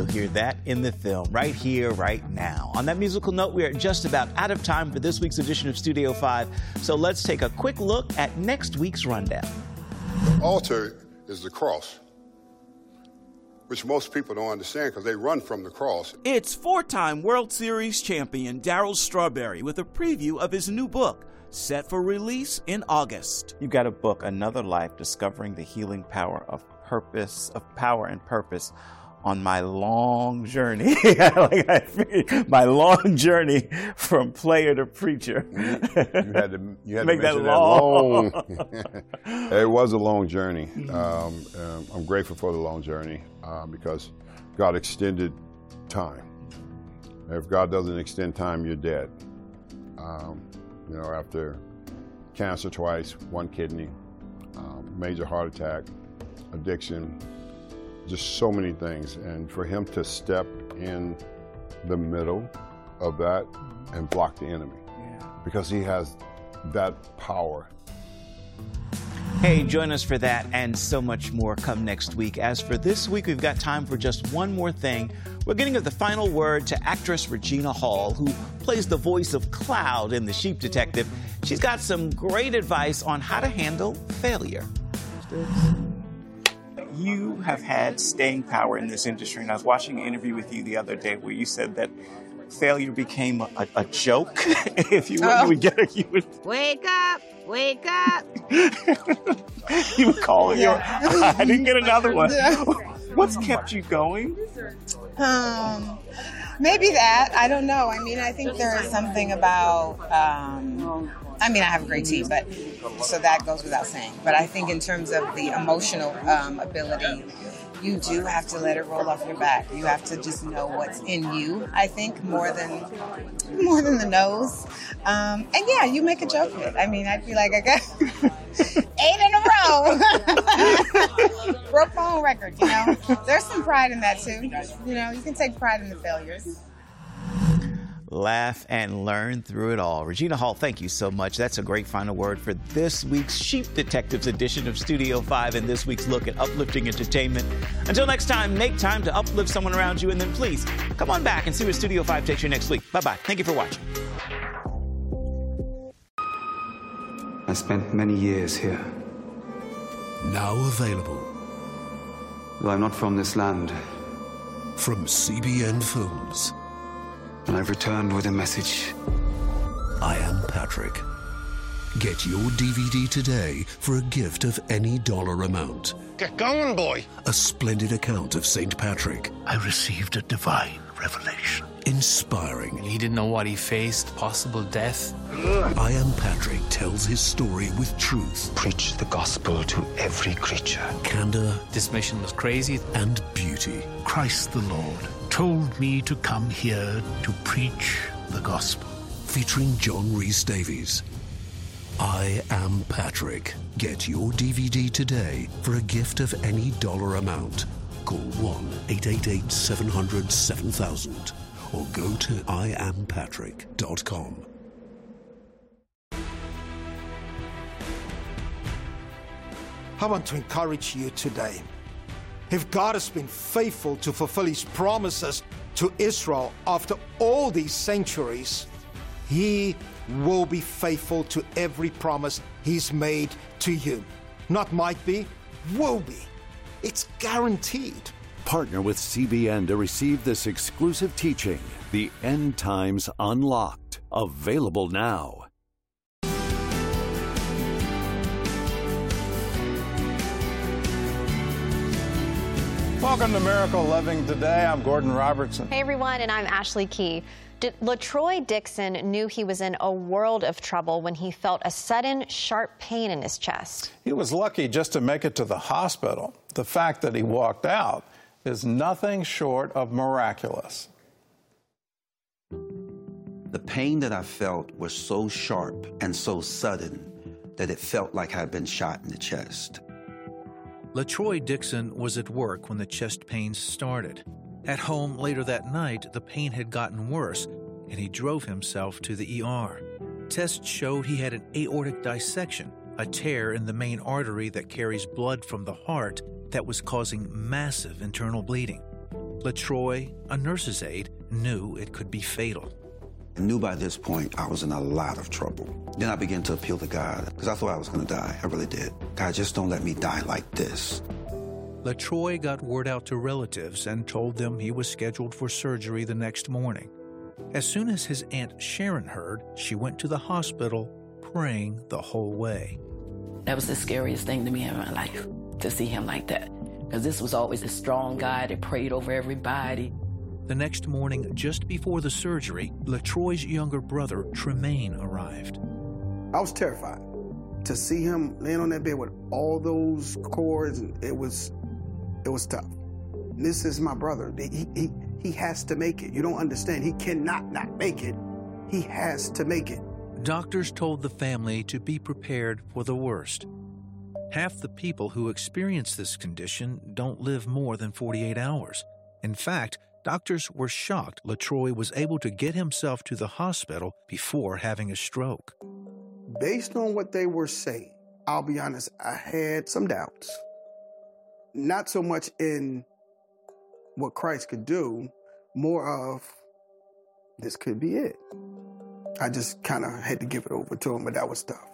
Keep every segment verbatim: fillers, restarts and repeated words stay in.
You'll hear that in the film right here, right now. On that musical note, we are just about out of time for this week's edition of Studio five. So let's take a quick look at next week's rundown. The altar is the cross, which most people don't understand because they run from the cross. It's four-time World Series champion Darryl Strawberry with a preview of his new book, set for release in August. You've got a book, Another Life, Discovering the Healing Power of Purpose, of Power and Purpose, on my long journey, like I figured, my long journey from player to preacher. You had to, you had Make to that mention long. that long. It was a long journey. Um, um, I'm grateful for the long journey uh, because God extended time. If God doesn't extend time, you're dead. Um, you know, after cancer twice, one kidney, um, major heart attack, addiction, just so many things. And for him to step in the middle of that and block the enemy, yeah. because he has that power. Hey, join us for that and so much more come next week. As for this week, we've got time for just one more thing. We're getting the final word to actress Regina Hall, who plays the voice of Cloud in The Sheep Detective. She's got some great advice on how to handle failure. You have had staying power in this industry, and I was watching an interview with you the other day where you said that failure became a, a joke. If you would, oh. you would get it, you would wake up, wake up. You would call it. Yeah. Your, I didn't get another one. What's kept you going? Um, maybe that. I don't know. I mean, I think there is something about. Um, I mean, I have a great team, but so that goes without saying. But I think in terms of the emotional um, ability, you do have to let it roll off your back. You have to just know what's in you, I think, more than more than the nose. Um, and yeah, you make a joke of it. I mean, I'd be like, I got eight in a row. Broke my own record, you know. There's some pride in that, too. You know, you can take pride in the failures. Laugh and learn through it all. Regina Hall, thank you so much. That's a great final word for this week's Sheep Detectives edition of Studio five and this week's look at uplifting entertainment. Until next time, make time to uplift someone around you, and then please come on back and see where Studio five takes you next week. Bye-bye. Thank you for watching. I spent many years here. Now available. Though I'm not from this land. From C B N Films. And I've returned with a message. I Am Patrick. Get your D V D today for a gift of any dollar amount. Get going, boy. A splendid account of Saint Patrick. I received a divine revelation. Inspiring. He didn't know what he faced, possible death. I Am Patrick tells his story with truth. Preach the gospel to every creature. Candor. This mission was crazy. And beauty. Christ the Lord told me to come here to preach the gospel. Featuring John Rhys Davies. I Am Patrick. Get your D V D today for a gift of any dollar amount. Call one eight eight eight, seven hundred, seven thousand or go to I am patrick dot com. I want to encourage you today. If God has been faithful to fulfill his promises to Israel after all these centuries, he will be faithful to every promise he's made to you. Not might be, will be. It's guaranteed. Partner with C B N to receive this exclusive teaching, The End Times Unlocked. Available now. Welcome to Miracle Living Today. I'm Gordon Robertson. Hey everyone, and I'm Ashley Key. D- LaTroy Dixon knew he was in a world of trouble when he felt a sudden, sharp pain in his chest. He was lucky just to make it to the hospital. The fact that he walked out is nothing short of miraculous. The pain that I felt was so sharp and so sudden that it felt like I'd been shot in the chest. LaTroy Dixon was at work when the chest pains started. At home later that night, the pain had gotten worse, and he drove himself to the E R. Tests showed he had an aortic dissection, a tear in the main artery that carries blood from the heart that was causing massive internal bleeding. LaTroy, a nurse's aide, knew it could be fatal. I knew by this point I was in a lot of trouble. Then I began to appeal to God, because I thought I was going to die. I really did. God, just don't let me die like this. LaTroy got word out to relatives and told them he was scheduled for surgery the next morning. As soon as his Aunt Sharon heard, she went to the hospital, praying the whole way. That was the scariest thing to me in my life, to see him like that. Because this was always a strong guy that prayed over everybody. The next morning, just before the surgery, LaTroy's younger brother, Tremaine, arrived. I was terrified to see him laying on that bed with all those cords. It was, it was tough. This is my brother. He, he, he has to make it. You don't understand. He cannot not make it. He has to make it. Doctors told the family to be prepared for the worst. Half the people who experience this condition don't live more than forty-eight hours. In fact, doctors were shocked LaTroy was able to get himself to the hospital before having a stroke. Based on what they were saying, I'll be honest, I had some doubts. Not so much in what Christ could do, more of this could be it. I just kind of had to give it over to him, but that was tough.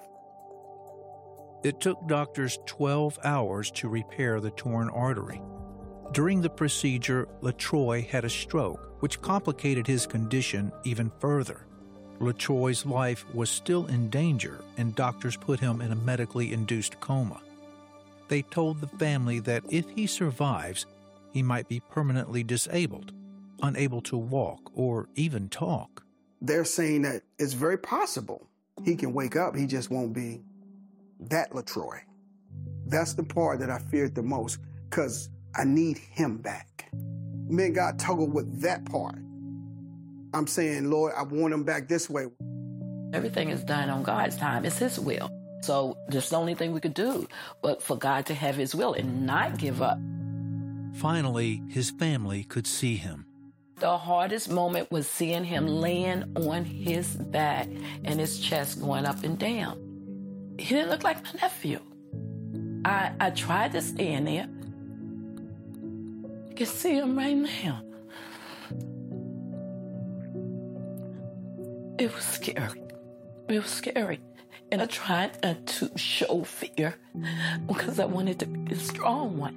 It took doctors twelve hours to repair the torn artery. During the procedure, LaTroy had a stroke, which complicated his condition even further. LaTroy's life was still in danger, and doctors put him in a medically induced coma. They told the family that if he survives, he might be permanently disabled, unable to walk or even talk. They're saying that it's very possible he can wake up, he just won't be that LaTroy. That's the part that I feared the most, because I need him back. Me and God toggled with that part. I'm saying, Lord, I want him back this way. Everything is done on God's time. It's his will. So there's the only thing we could do but for God to have his will and not give up. Finally, his family could see him. The hardest moment was seeing him laying on his back and his chest going up and down. He didn't look like my nephew. I, I tried to stay in there. You can see him right now. It was scary. It was scary. And I tried not to show fear because I wanted to be a strong one.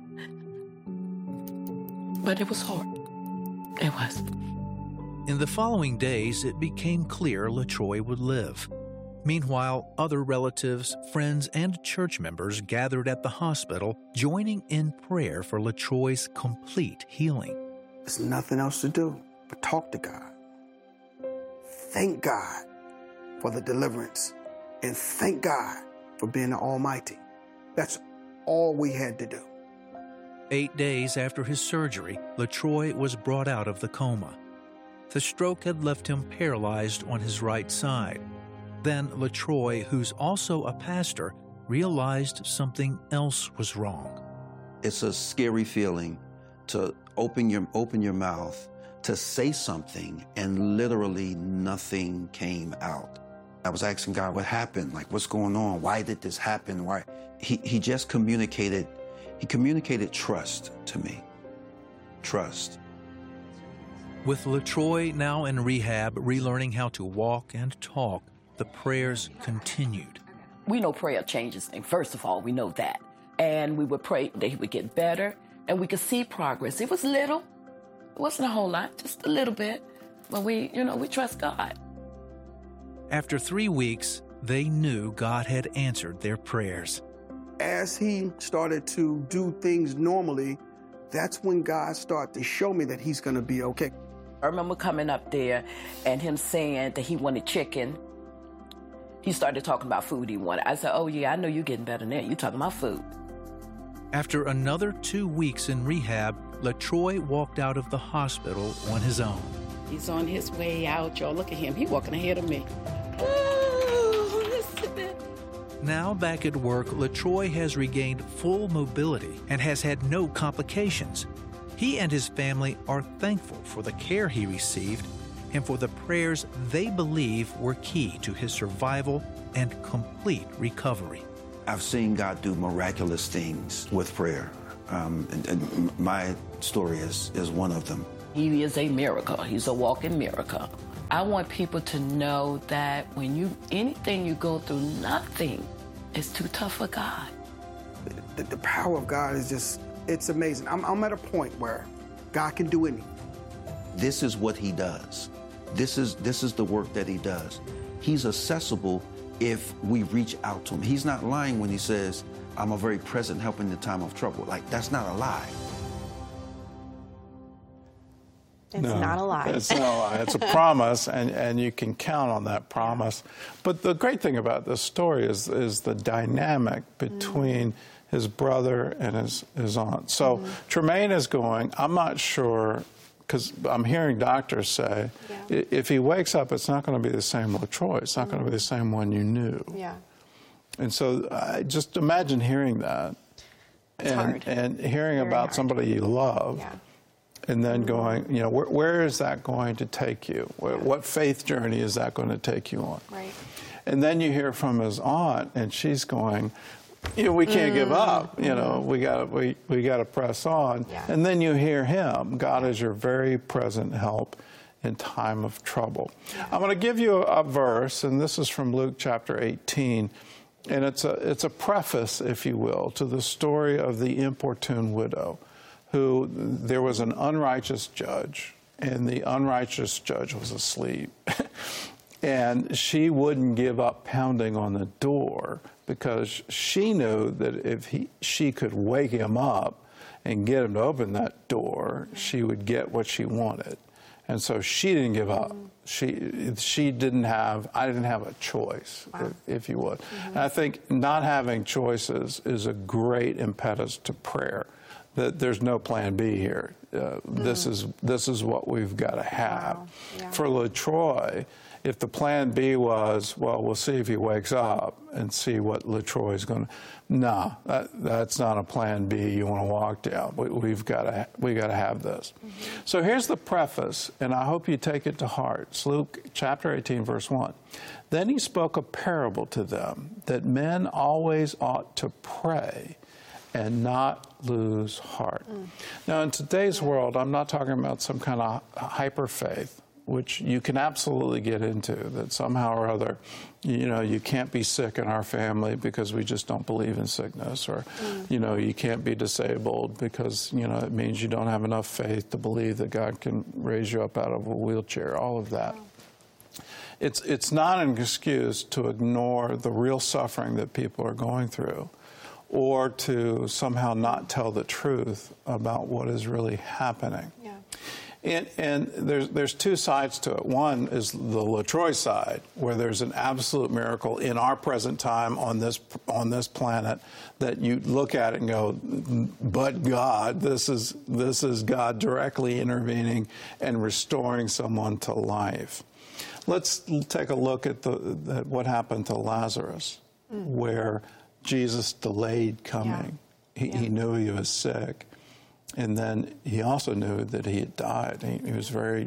But it was hard. It was. In the following days, it became clear LaTroy would live. Meanwhile, other relatives, friends, and church members gathered at the hospital, joining in prayer for LaTroy's complete healing. There's nothing else to do but talk to God. Thank God for the deliverance, and thank God for being the Almighty. That's all we had to do. Eight days after his surgery, LaTroy was brought out of the coma. The stroke had left him paralyzed on his right side. Then LaTroy, who's also a pastor, realized something else was wrong. It's a scary feeling to open your, open your mouth, to say something, and literally nothing came out. I was asking God, what happened? Like, what's going on? Why did this happen? Why? He, he just communicated, he communicated trust to me. Trust. With LaTroy now in rehab, relearning how to walk and talk, the prayers continued. We know prayer changes things. First of all, we know that. And we would pray that he would get better, and we could see progress. It was little. It wasn't a whole lot, just a little bit. But we, you know, we trust God. After three weeks, they knew God had answered their prayers. As he started to do things normally, that's when God started to show me that he's going to be okay. I remember coming up there and him saying that he wanted chicken. He started talking about food he wanted. I said, oh, yeah, I know you're getting better now. You're talking about food. After another two weeks in rehab, LaTroy walked out of the hospital on his own. He's on his way out, y'all. Look at him. He's walking ahead of me. Now back at work, LaTroy has regained full mobility and has had no complications. He and his family are thankful for the care he received and for the prayers they believe were key to his survival and complete recovery. I've seen God do miraculous things with prayer. Um, and, and my story is, is one of them. He is a miracle. He's a walking miracle. I want people to know that when you, anything you go through, nothing is too tough for God. The, the power of God is just, it's amazing. I'm, I'm at a point where God can do anything. This is what he does. This is, this is the work that he does. He's accessible if we reach out to him. He's not lying when he says, I'm a very present help in the time of trouble. Like, that's not a lie. It's no, not a lie. It's not a lie. It's a promise, and, and you can count on that promise. But the great thing about this story is, is the dynamic between mm. his brother and his, his aunt. So mm. Tremaine is going, I'm not sure, because I'm hearing doctors say, yeah. if he wakes up, it's not going to be the same LaTroy. It's not mm. going to be the same one you knew. Yeah. And so I just imagine hearing that. It's and, hard. and hearing Very about hard. somebody you love. Yeah. And then going, you know, where, where is that going to take you? Where, what faith journey is that going to take you on? Right. And then you hear from his aunt, and she's going, you know, we can't mm. give up. You know, we got we we got to press on. Yeah. And then you hear him. God is your very present help in time of trouble. Yeah. I'm going to give you a, a verse, and this is from Luke chapter eighteen, and it's a it's a preface, if you will, to the story of the importune widow, who there was an unrighteous judge, and the unrighteous judge was asleep. And she wouldn't give up pounding on the door because she knew that if he, she could wake him up and get him to open that door, she would get what she wanted. And so she didn't give up. She she didn't have, I didn't have a choice, wow. if, if you would. Mm-hmm. And I think not having choices is a great impetus to prayer. That there's no plan B here. Uh, mm. This is this is what we've got to have. Wow. Yeah. For LaTroy, if the plan B was, well, we'll see if he wakes up and see what LaTroy is going to. No, that, that's not a plan B you want to walk down. We, we've got to we got to have this. Mm-hmm. So here's the preface, and I hope you take it to heart. It's Luke chapter eighteen, verse one. Then he spoke a parable to them that men always ought to pray and not lose heart. Mm. Now, in today's world, I'm not talking about some kind of hyper faith, which you can absolutely get into, that somehow or other, you know, you can't be sick in our family because we just don't believe in sickness, or, mm. you know, you can't be disabled because, you know, it means you don't have enough faith to believe that God can raise you up out of a wheelchair, all of that. Wow. It's, it's not an excuse to ignore the real suffering that people are going through, or to somehow not tell the truth about what is really happening. Yeah. And, and there's, there's two sides to it. One is the LaTroy side, where there's an absolute miracle in our present time on this, on this planet that you look at it and go, but God, this is, this is God directly intervening and restoring someone to life. Let's take a look at, the, at what happened to Lazarus, mm. where Jesus delayed coming. Yeah. He, yeah. he knew he was sick. And then he also knew that he had died. He, he was very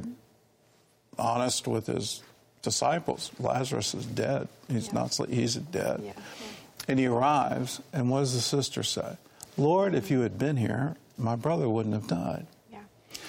honest with his disciples. Lazarus is dead. He's yeah. not, he's dead. Yeah. Yeah. And he arrives, and what does the sister say? Lord, if you had been here, my brother wouldn't have died. Yeah.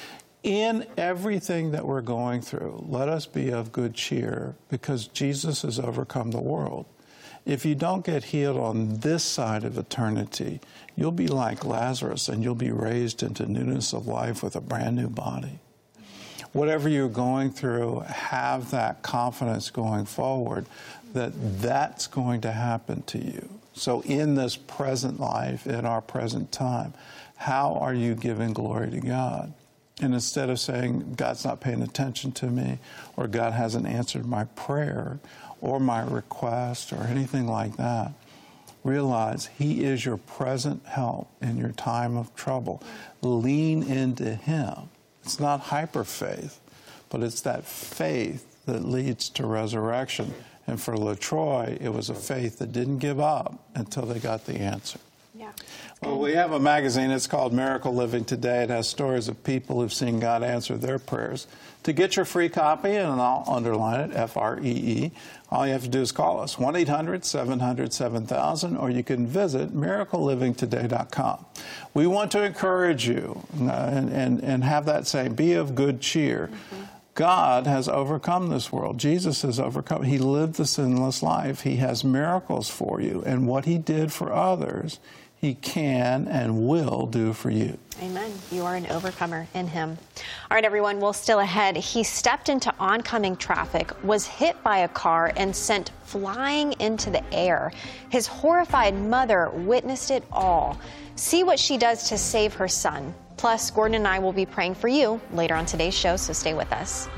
In everything that we're going through, let us be of good cheer, because Jesus has overcome the world. If you don't get healed on this side of eternity, you'll be like Lazarus, and you'll be raised into newness of life with a brand new body. Whatever you're going through, have that confidence going forward that that's going to happen to you. So in this present life, in our present time, how are you giving glory to God? And instead of saying, God's not paying attention to me, or God hasn't answered my prayer, or my request, or anything like that, realize He is your present help in your time of trouble. Lean into Him. It's not hyper faith, but it's that faith that leads to resurrection. And for LaTroy, it was a faith that didn't give up until they got the answer. Yeah. Well, we have a magazine. It's called Miracle Living Today. It has stories of people who've seen God answer their prayers. To get your free copy, and I'll underline it, F R E E, all you have to do is call us, one eight hundred seven hundred seven thousand, or you can visit miracle living today dot com. We want to encourage you uh, and, and, and have that saying, be of good cheer. Mm-hmm. God has overcome this world. Jesus has overcome. He lived the sinless life. He has miracles for you. And what he did for others, he can and will do for you. Amen. You are an overcomer in him. All right, everyone. Well, still ahead, he stepped into oncoming traffic, was hit by a car, and sent flying into the air. His horrified mother witnessed it all. See what she does to save her son. Plus, Gordon and I will be praying for you later on today's show, so stay with us.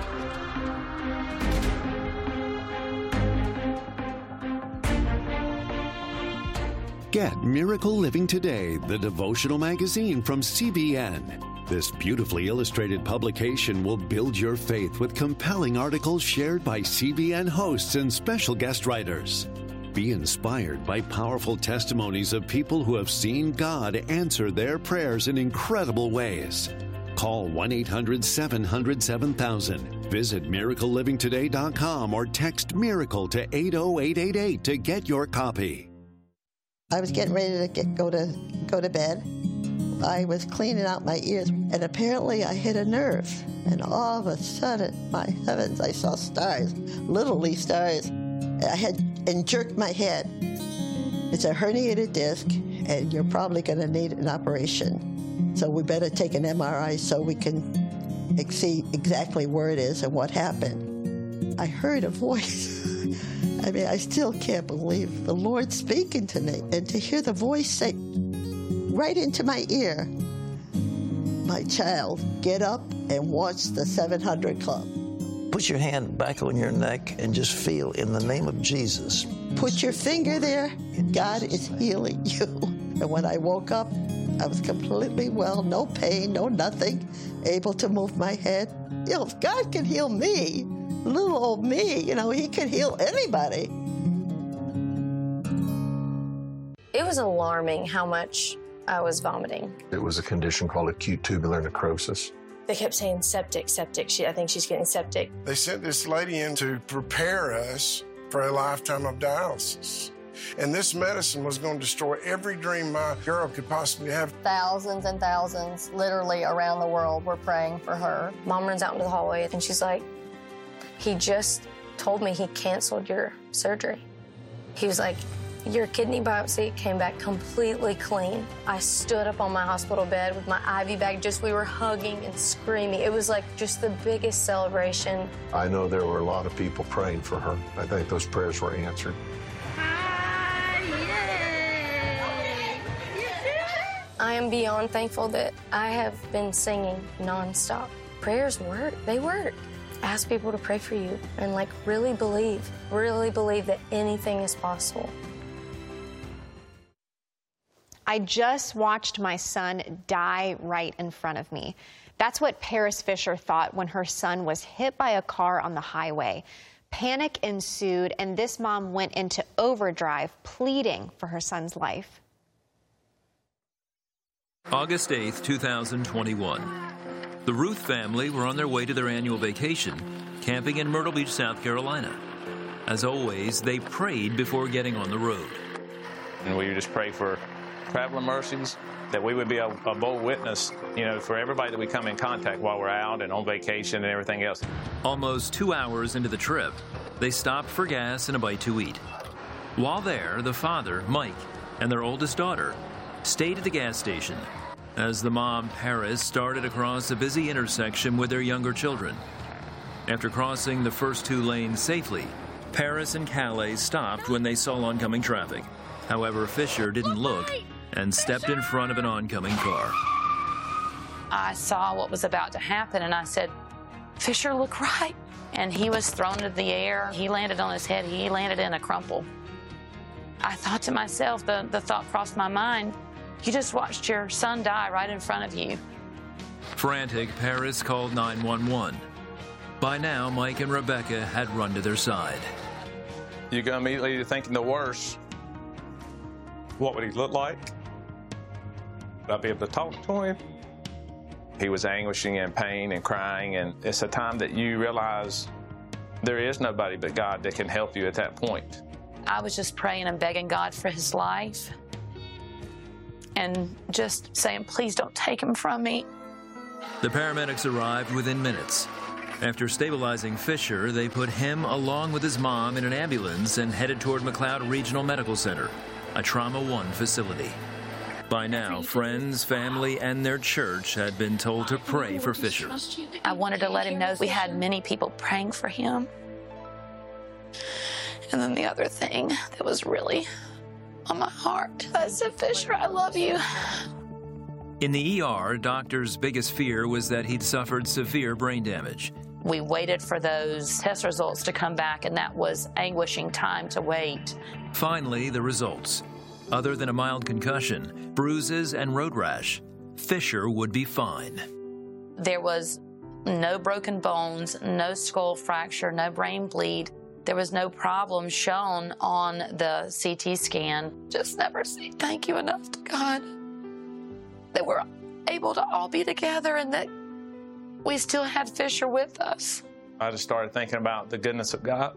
Get Miracle Living Today, the devotional magazine from C B N. This beautifully illustrated publication will build your faith with compelling articles shared by C B N hosts and special guest writers. Be inspired by powerful testimonies of people who have seen God answer their prayers in incredible ways. Call one eight hundred seven hundred seven thousand. Visit miracle living today dot com or text MIRACLE to eight oh eight eight eight to get your copy. I was getting ready to get, go to go to bed. I was cleaning out my ears, and apparently I hit a nerve. And all of a sudden, my heavens, I saw stars, literally stars. I had and jerked my head. It's a herniated disc, and you're probably going to need an operation. So we better take an M R I so we can see exactly where it is and what happened. I heard a voice. I mean, I still can't believe the Lord speaking to me, and to hear the voice say right into my ear, "My child, get up and watch the seven hundred Club." Put your hand back on your neck and just feel, in the name of Jesus. Put your finger there. God is healing you. And when I woke up, I was completely well, no pain, no nothing, able to move my head. You know, if God can heal me, little old me, you know, he can heal anybody. It was alarming how much I was vomiting. It was a condition called acute tubular necrosis. They kept saying septic, septic. She, I think she's getting septic. They sent this lady in to prepare us for a lifetime of dialysis. And this medicine was going to destroy every dream my girl could possibly have. Thousands and thousands, literally around the world, were praying for her. Mom runs out into the hallway, and she's like, he just told me he canceled your surgery. He was like, your kidney biopsy came back completely clean. I stood up on my hospital bed with my I V bag, just we were hugging and screaming. It was like just the biggest celebration. I know there were a lot of people praying for her. I think those prayers were answered. I am beyond thankful that I have been singing nonstop. Prayers work, they work. Ask people to pray for you and like really believe, really believe that anything is possible. I just watched my son die right in front of me. That's what Paris Fisher thought when her son was hit by a car on the highway. Panic ensued, and this mom went into overdrive, pleading for her son's life. August eighth, two thousand twenty-one. The Ruth family were on their way to their annual vacation, camping in Myrtle Beach, South Carolina. As always, they prayed before getting on the road. And we just pray for traveling mercies, that we would be a, a bold witness, you know, for everybody that we come in contact while we're out and on vacation and everything else. Almost two hours into the trip, they stopped for gas and a bite to eat. While there, the father, Mike, and their oldest daughter stayed at the gas station as the mom, Paris, started across a busy intersection with their younger children. After crossing the first two lanes safely, Paris and Calais stopped when they saw oncoming traffic. However, Fisher didn't look and stepped in front of an oncoming car. I saw what was about to happen, and I said, Fisher, look right. And he was thrown into the air. He landed on his head. He landed in a crumple. I thought to myself, the, the thought crossed my mind, you just watched your son die right in front of you. Frantic, Paris called nine one one. By now, Mike and Rebecca had run to their side. You go immediately to thinking the worst. What would he look like? Would I be able to talk to him? He was anguishing and pain and crying, and it's a time that you realize there is nobody but God that can help you at that point. I was just praying and begging God for his life and just saying, please don't take him from me. The paramedics arrived within minutes. After stabilizing Fisher, they put him along with his mom in an ambulance and headed toward McLeod Regional Medical Center, a Trauma One facility. By now, friends, family, and their church had been told to pray for Fisher. I wanted to let him know we had many people praying for him. And then the other thing that was really on my heart, I said, Fisher, I love you. In the E R, doctors' biggest fear was that he'd suffered severe brain damage. We waited for those test results to come back, and that was anguishing time to wait. Finally, the results. Other than a mild concussion, bruises, and road rash, Fisher would be fine. There was no broken bones, no skull fracture, no brain bleed. There was no problem shown on the C T scan. Just never say thank you enough to God that we're able to all be together and that we still had Fisher with us. I just started thinking about the goodness of God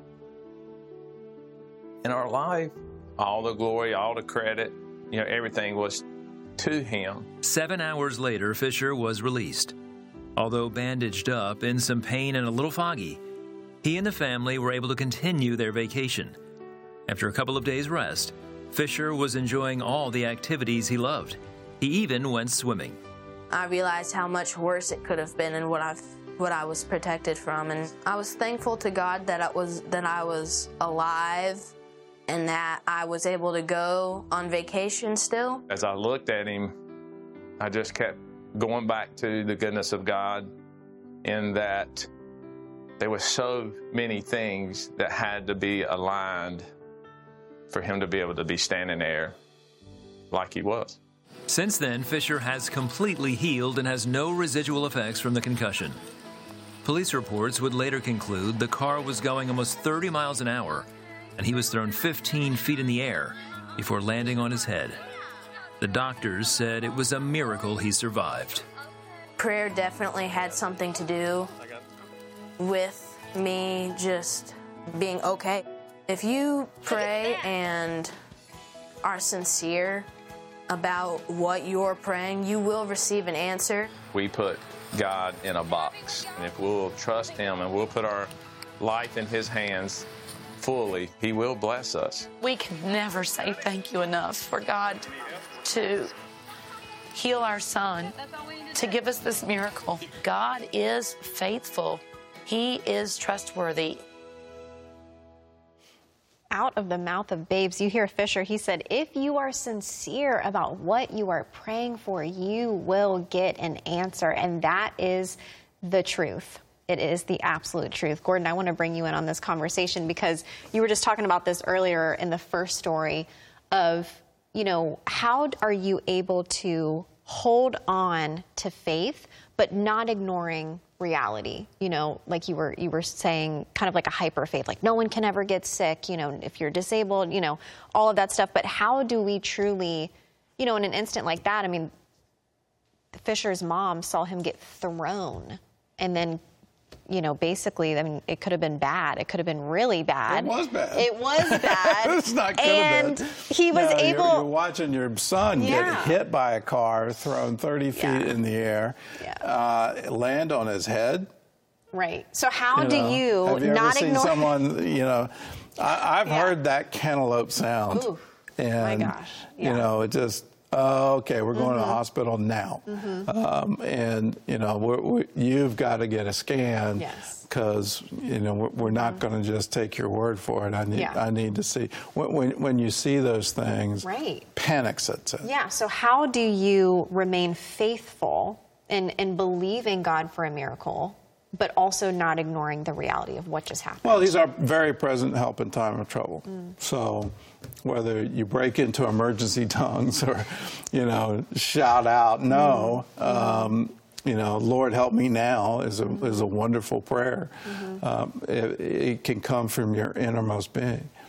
in our life. All the glory, all the credit, you know, everything was to him. Seven hours later, Fisher was released. Although bandaged up, in some pain and a little foggy, he and the family were able to continue their vacation. After a couple of days' rest, Fisher was enjoying all the activities he loved. He even went swimming. I realized how much worse it could have been and what I've what I was protected from, and I was thankful to God that I was that I was alive and that I was able to go on vacation still. As I looked at him, I just kept going back to the goodness of God, in that there were so many things that had to be aligned for him to be able to be standing there like he was. Since then, Fisher has completely healed and has no residual effects from the concussion. Police reports would later conclude the car was going almost thirty miles an hour, and he was thrown fifteen feet in the air before landing on his head. The doctors said it was a miracle he survived. Prayer definitely had something to do with me just being okay. If you pray and are sincere about what you're praying, you will receive an answer. We put God in a box, and if we'll trust him and we'll put our life in his hands fully, he will bless us. We can never say thank you enough for God to heal our son, to give us this miracle. God is faithful. He is trustworthy. Out of the mouth of babes, you hear Fisher. He said, if you are sincere about what you are praying for, you will get an answer. And that is the truth. It is the absolute truth. Gordon, I want to bring you in on this conversation because you were just talking about this earlier in the first story of, you know, how are you able to hold on to faith but not ignoring reality? You know, like you were you were saying, kind of like a hyper faith, like no one can ever get sick, you know, if you're disabled, you know, all of that stuff. But how do we truly, you know, in an instant like that, I mean, Fisher's mom saw him get thrown and then, you know, basically, I mean, it could have been bad. It could have been really bad. It was bad. It was bad. It's not good. And he was no, able. You're, you're watching your son Yeah. get hit by a car, thrown thirty feet Yeah. in the air, Yeah. uh, land on his head. Right. So how you do know. you Have you not ever seen ignore? someone? You know, I, I've Yeah. heard that cantaloupe sound, Ooh, and my gosh. you Yeah. know, it just. Oh, okay, we're going Mhm. to the hospital now, Mhm. um, and you know, we're, we, you've got to get a scan. Yes. Because you know we're, we're not going to just take your word for it. I need Yeah. I need to see when, when when you see those things. Right. Panic sets in. Yeah. So how do you remain faithful and and believing God for a miracle, but also not ignoring the reality of what just happened? Well, he's our very present help in time of trouble. Mm. So whether you break into emergency tongues or you know shout out, no. Mm. Um, You know, Lord, help me now is a mm-hmm. is a wonderful prayer. Mm-hmm. Um, it, it can come from your innermost being.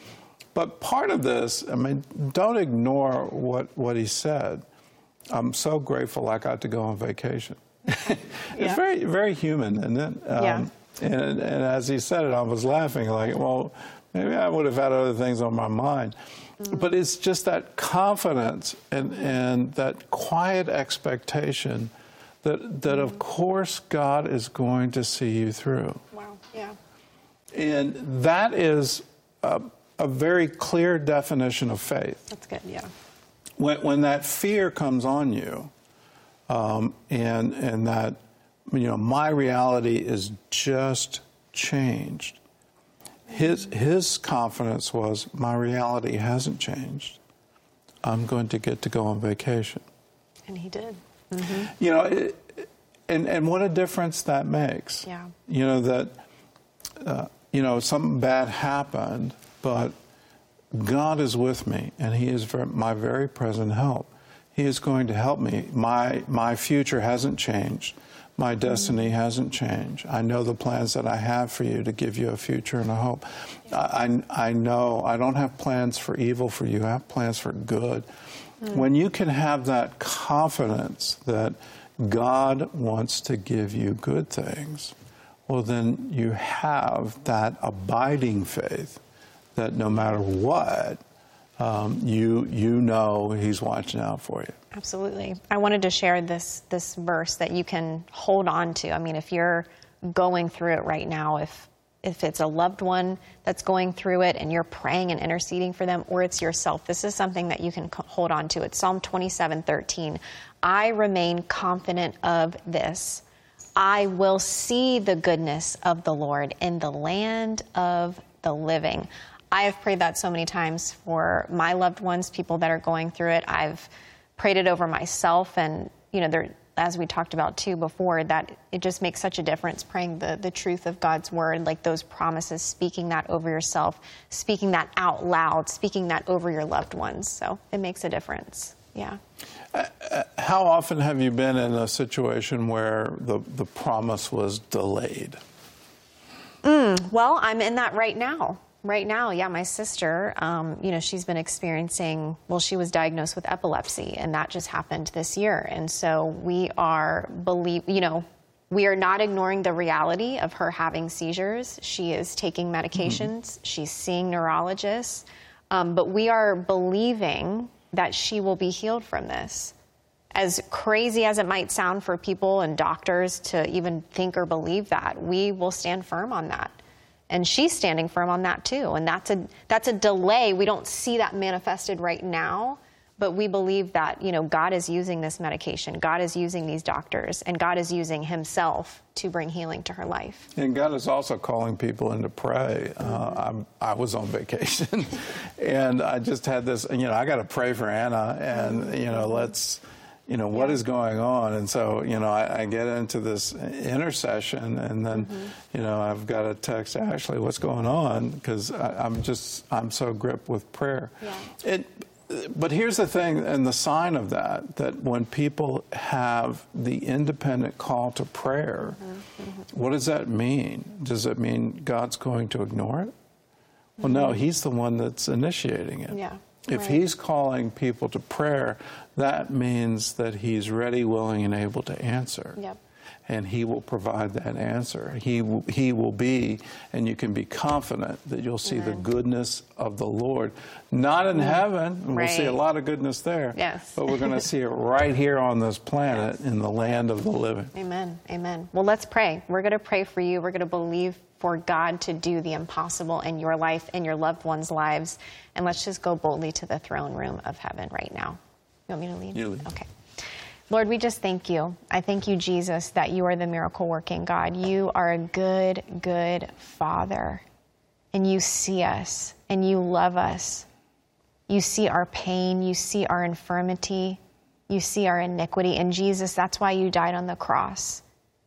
But part of this, I mean, don't ignore what, what he said. I'm so grateful I got to go on vacation. It's Yeah. very, very human, isn't it? Um, Yeah. And, and as he said it, I was laughing like, well, maybe I would have had other things on my mind. Mm-hmm. But it's just that confidence and, and that quiet expectation that, that mm-hmm. of course, God is going to see you through. Wow, yeah. And that is a, a very clear definition of faith. That's good, yeah. When, when that fear comes on you, um, and, and that, you know, my reality is just changed. His, his confidence was, my reality hasn't changed. I'm going to get to go on vacation. And he did. Mm-hmm. You know, it, and, and what a difference that makes. Yeah. You know, that, uh, you know, something bad happened, but God is with me, and he is ver- my very present help. He is going to help me. My, my future hasn't changed. My destiny mm-hmm. hasn't changed. I know the plans that I have for you to give you a future and a hope. I, I, I know I don't have plans for evil for you. I have plans for good. Mm-hmm. When you can have that confidence that God wants to give you good things, well, then you have that abiding faith that no matter what, um, you, you know he's watching out for you. Absolutely. I wanted to share this this verse that you can hold on to. I mean, if you're going through it right now, if if it's a loved one that's going through it and you're praying and interceding for them, or it's yourself, this is something that you can hold on to. It's Psalm twenty-seven thirteen. I remain confident of this. I will see the goodness of the Lord in the land of the living. I have prayed that so many times for my loved ones, people that are going through it. I've prayed it over myself, and you know, there, as we talked about too before, that it just makes such a difference praying the, the truth of God's word, like those promises, speaking that over yourself, speaking that out loud, speaking that over your loved ones. So it makes a difference. Yeah. Uh, uh, how often have you been in a situation where the, the promise was delayed? Mm, well, I'm in that right now. Right now, yeah, my sister, um, you know, she's been experiencing, well, she was diagnosed with epilepsy, and that just happened this year. And so we are, believe, you know, we are not ignoring the reality of her having seizures. She is taking medications. Mm-hmm. She's seeing neurologists. Um, but we are believing that she will be healed from this. As crazy as it might sound for people and doctors to even think or believe that, we will stand firm on that. And she's standing firm on that too. And that's a that's a delay. We don't see that manifested right now, but we believe that, you know, God is using this medication. God is using these doctors, and God is using himself to bring healing to her life. And God is also calling people in to pray. Uh, I'm, I was on vacation, and I just had this, you know, I got to pray for Anna, and, you know, let's, you know, what yeah. is going on? And so, you know, I, I get into this intercession, and then, mm-hmm. you know, I've got to text Ashley, what's going on? Because I'm just, I'm so gripped with prayer. Yeah. It, but here's the thing, and the sign of that, that when people have the independent call to prayer, mm-hmm. what does that mean? Does it mean God's going to ignore it? Well, mm-hmm. no, he's the one that's initiating it. Yeah. If right. he's calling people to prayer, that means that he's ready, willing, and able to answer. Yep. And he will provide that answer. He will, he will be, and you can be confident that you'll see Amen. The goodness of the Lord. Not in heaven, and right. we'll see a lot of goodness there. Yes. But we're going to see it right here on this planet yes. in the land of the living. Amen. Amen. Well, let's pray. We're going to pray for you. We're going to believe for God to do the impossible in your life and your loved ones' lives. And let's just go boldly to the throne room of heaven right now. You want me to lead? You lead. Okay. Lord, we just thank you. I thank you, Jesus, that you are the miracle-working God. You are a good, good Father. And you see us, and you love us. You see our pain. You see our infirmity. You see our iniquity. And Jesus, that's why you died on the cross,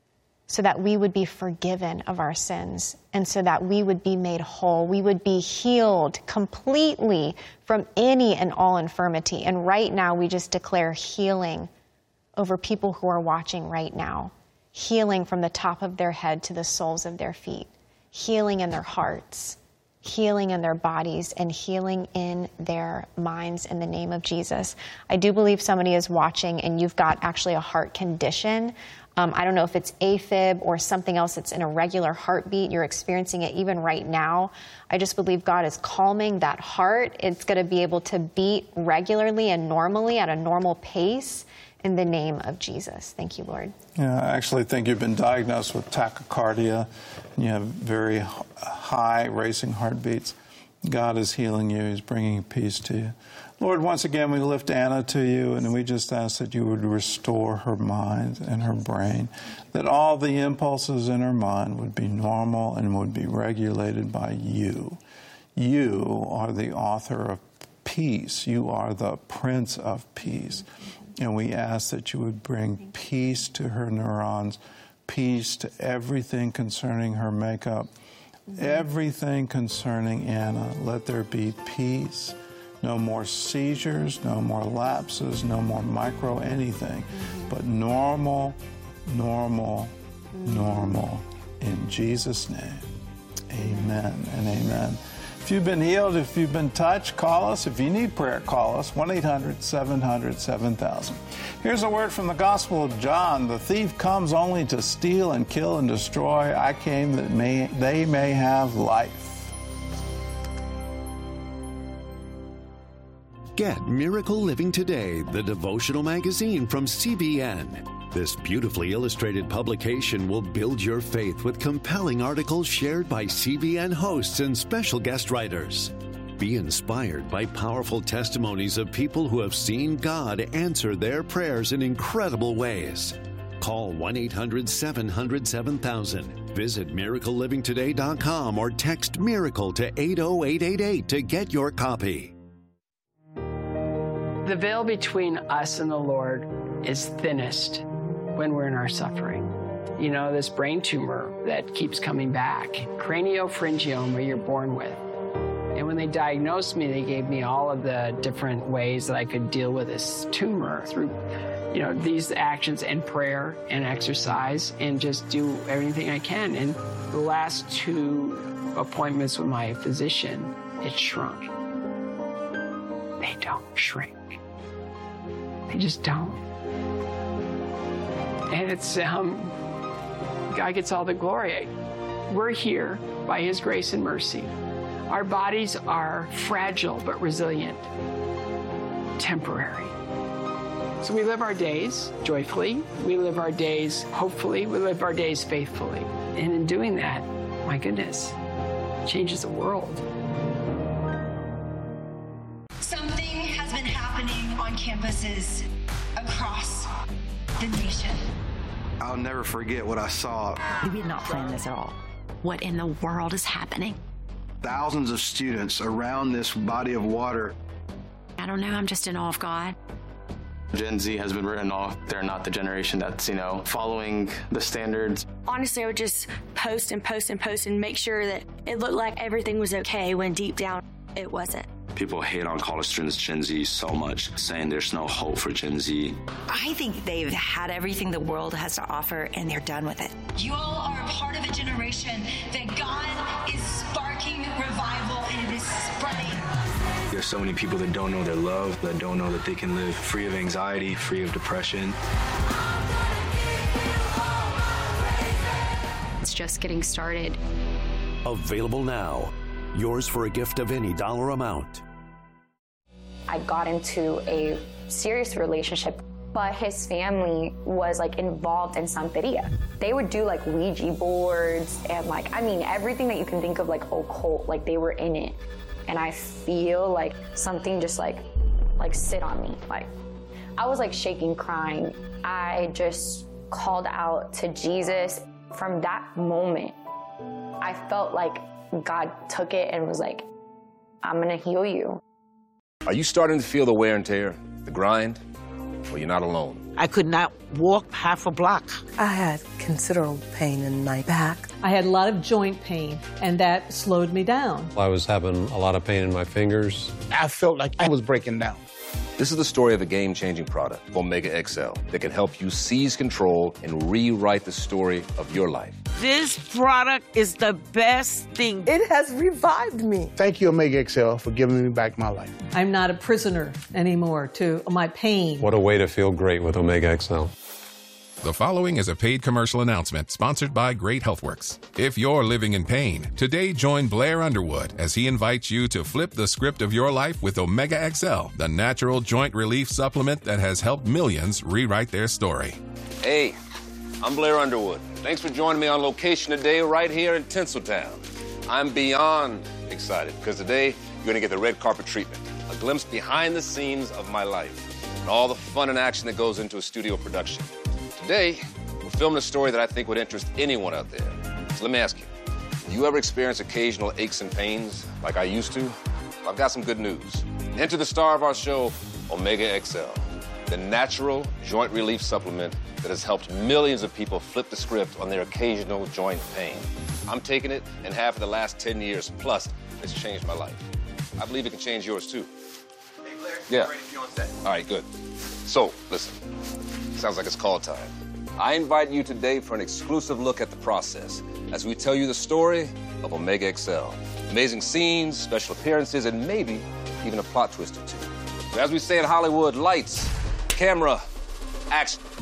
so that we would be forgiven of our sins, and so that we would be made whole. We would be healed completely from any and all infirmity. And right now, we just declare healing over people who are watching right now. Healing from the top of their head to the soles of their feet. Healing in their hearts. healing in their bodies and healing in their minds in the name of Jesus. I do believe somebody is watching and you've got actually a heart condition. Um, I don't know if it's AFib or something else that's an irregular heartbeat. You're experiencing it even right now. I just believe God is calming that heart. It's going to be able to beat regularly and normally at a normal pace in the name of Jesus. Thank you, Lord. Yeah, I actually think you've been diagnosed with tachycardia, and you have very high racing heartbeats. God is healing you. He's bringing peace to you. Lord, once again, we lift Anna to you, and we just ask that you would restore her mind and her brain, that all the impulses in her mind would be normal and would be regulated by you. You are the author of peace. You are the Prince of Peace. And we ask that you would bring peace to her neurons, peace to everything concerning her makeup, everything concerning Anna. Let there be peace. No more seizures, no more lapses, no more micro anything, but normal, normal, normal. In Jesus' name, amen and amen. If you've been healed, if you've been touched, call us. If you need prayer, call us, one eight hundred seven hundred seven thousand. Here's a word from the Gospel of John. The thief comes only to steal and kill and destroy. I came that may, they may have life. Get Miracle Living Today, the devotional magazine from C B N. This beautifully illustrated publication will build your faith with compelling articles shared by C B N hosts and special guest writers. Be inspired by powerful testimonies of people who have seen God answer their prayers in incredible ways. Call one eight hundred seven hundred seven thousand. Visit miracle living today dot com or text MIRACLE to eight oh eight eight eight to get your copy. The veil between us and the Lord is thinnest when we're in our suffering. You know, this brain tumor that keeps coming back, craniopharyngioma you're born with. And when they diagnosed me, they gave me all of the different ways that I could deal with this tumor through, you know, these actions and prayer and exercise and just do everything I can. And the last two appointments with my physician, it shrunk. They don't shrink. They just don't. And it's, um, God gets all the glory. We're here by His grace and mercy. Our bodies are fragile but resilient, temporary. So we live our days joyfully. We live our days hopefully. We live our days faithfully. And in doing that, my goodness, it changes the world. Something has been happening on campuses across the nation. I'll never forget what I saw. We did not plan this at all. What in the world is happening? Thousands of students around this body of water. I don't know, I'm just in awe of God. Gen Z has been written off. They're not the generation that's, you know, following the standards. Honestly, I would just post and post and post and make sure that it looked like everything was okay when deep down it wasn't. People hate on college students, Gen Z, so much, saying there's no hope for Gen Z. I think they've had everything the world has to offer, and they're done with it. You all are a part of a generation that God is sparking revival, and it is spreading. There's so many people that don't know their love, that don't know that they can live free of anxiety, free of depression. It's just getting started. Available now. Yours for a gift of any dollar amount. I got into a serious relationship, but his family was like involved in Santeria. They would do like Ouija boards and like, I mean, everything that you can think of like occult, like they were in it. And I feel like something just like, like sit on me. Like I was like shaking, crying. I just called out to Jesus. From that moment, I felt like God took it and was like, I'm gonna heal you. Are you starting to feel the wear and tear, the grind? Well, you're not alone. I could not walk half a block. I had considerable pain in my back. I had a lot of joint pain, and that slowed me down. I was having a lot of pain in my fingers. I felt like I was breaking down. This is the story of a game-changing product, Omega X L, that can help you seize control and rewrite the story of your life. This product is the best thing. It has revived me. Thank you, Omega X L, for giving me back my life. I'm not a prisoner anymore to my pain. What a way to feel great with Omega X L. The following is a paid commercial announcement sponsored by Great Healthworks. If you're living in pain, today join Blair Underwood as he invites you to flip the script of your life with Omega X L, the natural joint relief supplement that has helped millions rewrite their story. Hey, I'm Blair Underwood. Thanks for joining me on location today right here in Tinseltown. I'm beyond excited because today you're going to get the red carpet treatment, a glimpse behind the scenes of my life, and all the fun and action that goes into a studio production. Today, we're filming a story that I think would interest anyone out there. So let me ask you, do you ever experience occasional aches and pains like I used to? Well, I've got some good news. Enter the star of our show, Omega X L, the natural joint relief supplement that has helped millions of people flip the script on their occasional joint pain. I'm taking it, and have for the last ten years, plus it's changed my life. I believe it can change yours too. Hey, Blair, yeah. I'm ready for you on set. All right, good. So, listen. Sounds like it's call time. I invite you today for an exclusive look at the process as we tell you the story of Omega X L. Amazing scenes, special appearances, and maybe even a plot twist or two. As we say in Hollywood, lights, camera, action.